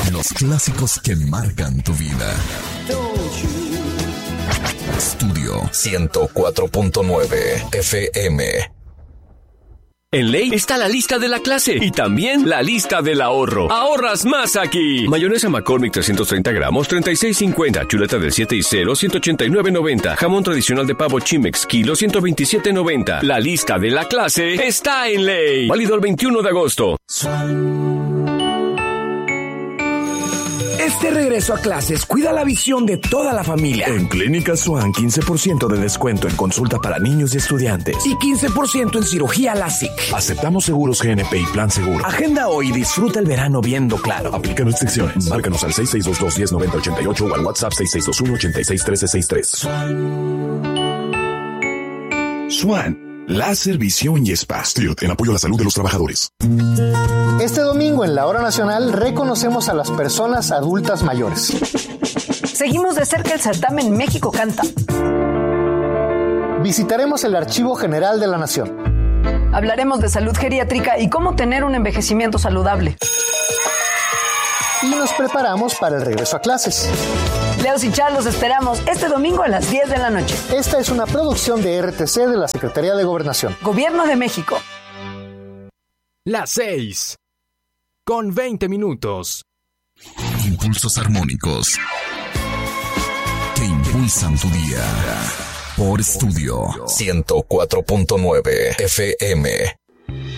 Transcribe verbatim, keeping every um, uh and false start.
Los clásicos que marcan tu vida. Estudio ciento cuatro punto nueve F M. En Ley está la lista de la clase y también la lista del ahorro. ¡Ahorras más aquí! Mayonesa McCormick trescientos treinta gramos, treinta y seis cincuenta. Chuleta del siete y cero, ciento ochenta y nueve noventa. Jamón tradicional de pavo Chimex, kilo, ciento veintisiete noventa. La lista de la clase está en Ley. Válido el veintiuno de agosto. Este regreso a clases cuida la visión de toda la familia. En Clínica Swan, quince por ciento de descuento en consulta para niños y estudiantes. Y quince por ciento en cirugía LASIK. Aceptamos seguros G N P y Plan Seguro. Agenda hoy y disfruta el verano viendo claro. Aplica restricciones. Márcanos al seis seis dos dos, uno cero nueve cero, ocho ocho o al WhatsApp seis seis dos uno, ocho seis uno tres seis tres. Swan. Láser, visión y spa. Stirt, en apoyo a la salud de los trabajadores. Este domingo en la Hora Nacional reconocemos a las personas adultas mayores. Seguimos de cerca el certamen México Canta. Visitaremos el Archivo General de la Nación. Hablaremos de salud geriátrica y cómo tener un envejecimiento saludable. Y nos preparamos para el regreso a clases. Leos y Char los esperamos este domingo a las diez de la noche. Esta es una producción de R T C de la Secretaría de Gobernación. Gobierno de México. Las seis, con veinte minutos. Impulsos armónicos que impulsan tu día. Por Estudio ciento cuatro punto nueve F M.